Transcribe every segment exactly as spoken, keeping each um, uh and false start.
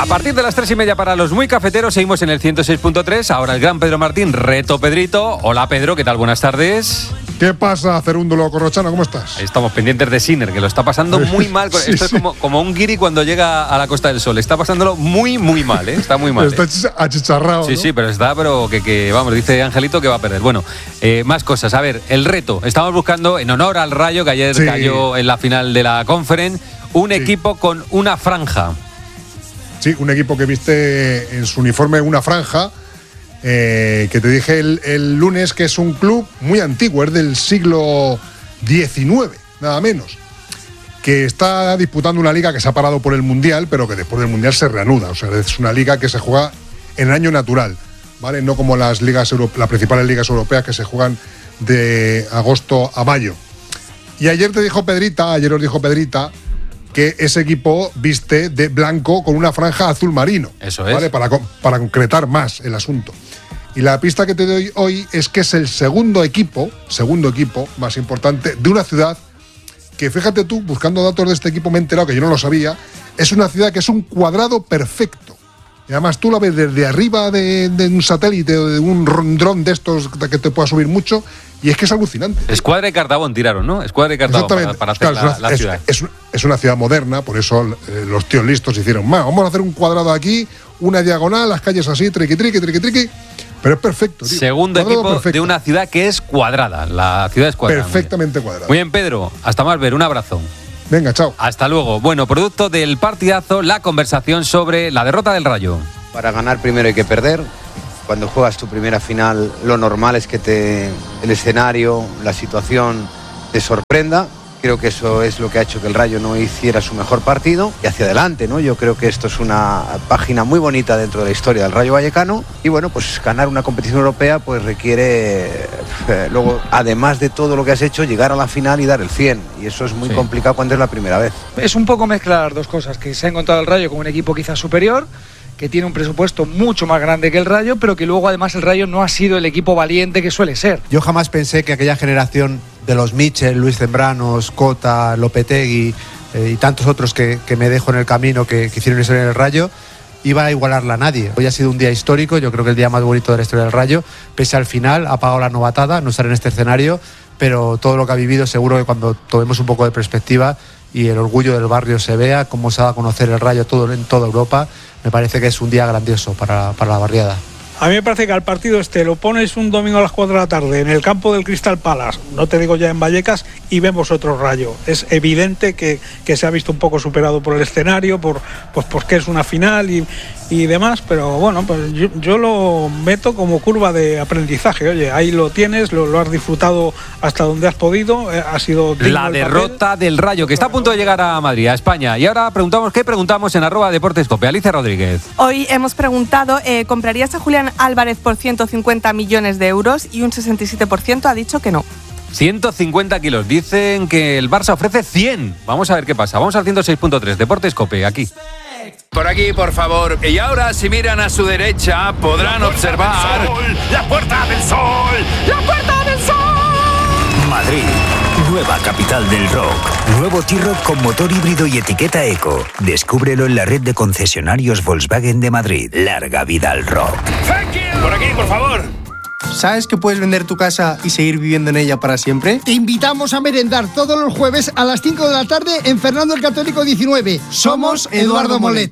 partir de las tres y media para los muy cafeteros seguimos en el ciento seis punto tres. Ahora el gran Pedro Martín, reto Pedrito. Hola Pedro, ¿qué tal? Buenas tardes. ¿Qué pasa, Cerúndulo Corrochano? ¿Cómo estás? Ahí estamos pendientes de Sinner, que lo está pasando muy mal. Sí, Esto sí. es como, como un guiri cuando llega a la Costa del Sol. Está pasándolo muy, muy mal, ¿eh? Está muy mal. Está ¿eh? achicharrado, Sí, ¿no? sí, pero está, pero que, que vamos, dice Angelito que va a perder. Bueno, eh, más cosas. A ver, el reto. Estamos buscando, en honor al Rayo, que ayer Sí. cayó en la final de la Conference, un Sí. equipo con una franja. Sí, un equipo que viste en su uniforme una franja, eh, que te dije el, el lunes que es un club muy antiguo, es del siglo diecinueve, nada menos, que está disputando una liga que se ha parado por el Mundial, pero que después del Mundial se reanuda. O sea, es una liga que se juega en el año natural, ¿vale? No como las ligas euro- las principales ligas europeas que se juegan de agosto a mayo. Y ayer te dijo Pedrita, ayer os dijo Pedrita, que ese equipo viste de blanco con una franja azul marino. Eso es. ¿Vale? Para, co- para concretar más el asunto. Y la pista que te doy hoy es que es el segundo equipo, segundo equipo más importante de una ciudad que, fíjate tú, buscando datos de este equipo me he enterado, que yo no lo sabía, es una ciudad que es un cuadrado perfecto. Y además tú la ves desde arriba de, de un satélite o de un dron de estos que te pueda subir mucho, y es que es alucinante. Escuadra y Cartabón tiraron, ¿no? Escuadra y Cartabón para, Exactamente. para hacer Claro, la, es, una, la es- ciudad. es- es una ciudad moderna, por eso eh, los tíos listos hicieron, "Ma, vamos a hacer un cuadrado aquí, una diagonal, las calles así, triqui, triqui, triqui, triqui". Pero es perfecto, tío. Segundo Cuadrado equipo perfecto. de una ciudad que es cuadrada. La ciudad es cuadrada. Perfectamente cuadrado. Muy bien, Pedro. Hasta más ver. Un abrazo. Venga, chao. Hasta luego. Bueno, producto del partidazo, la conversación sobre la derrota del Rayo. Para ganar primero hay que perder. Cuando juegas tu primera final, lo normal es que te, el escenario, la situación te sorprenda. Creo que eso es lo que ha hecho que el Rayo no hiciera su mejor partido. Y hacia adelante, ¿no? Yo creo que esto es una página muy bonita dentro de la historia del Rayo Vallecano. Y bueno, pues ganar una competición europea pues requiere, eh, luego, además de todo lo que has hecho, llegar a la final y dar el cien. Y eso es muy Sí. complicado cuando es la primera vez. Es un poco mezclar las dos cosas, que se ha encontrado el Rayo con un equipo quizás superior, que tiene un presupuesto mucho más grande que el Rayo, pero que luego además el Rayo no ha sido el equipo valiente que suele ser. Yo jamás pensé que aquella generación de los Michel, Luis Zembranos, Cota, Lopetegui eh, y tantos otros que, que me dejo en el camino que, que hicieron historia en el Rayo, iba a igualarla a nadie. Hoy ha sido un día histórico, yo creo que el día más bonito de la historia del Rayo, pese al final ha pagado la novatada, no estar en este escenario, pero todo lo que ha vivido seguro que cuando tomemos un poco de perspectiva y el orgullo del barrio se vea, cómo se va a conocer el Rayo todo, en toda Europa, me parece que es un día grandioso para, para la barriada. A mí me parece que al partido este lo pones un domingo a las cuatro de la tarde en el campo del Crystal Palace, no te digo ya en Vallecas, y vemos otro Rayo. Es evidente que, que se ha visto un poco superado por el escenario, por pues porque es una final y, y demás, pero bueno, pues yo, yo lo meto como curva de aprendizaje. Oye, ahí lo tienes, lo, lo has disfrutado hasta donde has podido, eh, ha sido digno La el derrota papel. del Rayo, que está a punto de llegar a Madrid, a España. Y ahora preguntamos, ¿qué preguntamos en arroba Deportes Cope? Alicia Rodríguez. Hoy hemos preguntado, eh, ¿comprarías a Julián Álvarez por ciento cincuenta millones de euros? Y un sesenta y siete por ciento ha dicho que no. ciento cincuenta kilos. Dicen que el Barça ofrece cien. Vamos a ver qué pasa. Vamos al ciento seis punto tres. Deportes Cope, aquí. Por aquí, por favor. Y ahora, si miran a su derecha, podrán observar... ¡La Puerta del Sol! ¡La Puerta del Sol! Madrid, nueva capital del rock. Nuevo T-Roc con motor híbrido y etiqueta eco. Descúbrelo en la red de concesionarios Volkswagen de Madrid. Larga vida al rock. Por aquí, por favor. ¿Sabes que puedes vender tu casa y seguir viviendo en ella para siempre? Te invitamos a merendar todos los jueves a las cinco de la tarde en Fernando el Católico diecinueve. Somos Eduardo Molet.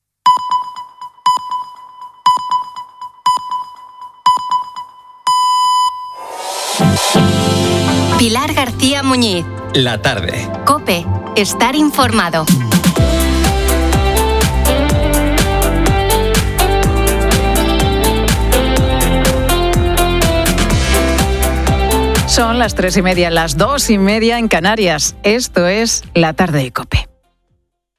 Pilar García Muñiz. La tarde. COPE. Estar informado. Son las tres y media, las dos y media en Canarias. Esto es La Tarde de COPE.